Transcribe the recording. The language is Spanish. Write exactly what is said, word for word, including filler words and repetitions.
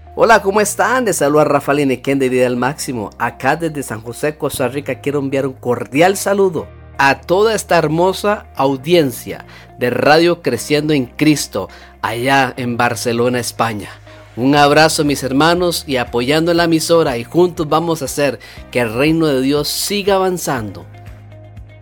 Hola, ¿cómo están? Les saluda Rafael Inequén de Vida al Máximo. Acá desde San José, Costa Rica, quiero enviar un cordial saludo a toda esta hermosa audiencia de Radio Creciendo en Cristo, allá en Barcelona, España. Un abrazo, mis hermanos, y apoyando en la emisora, y juntos vamos a hacer que el reino de Dios siga avanzando